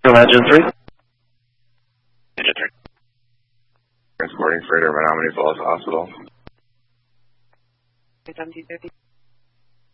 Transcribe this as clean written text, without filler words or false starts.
From Engine 3. Engine 3. Transporting freighter Menominee Falls Hospital. 1750.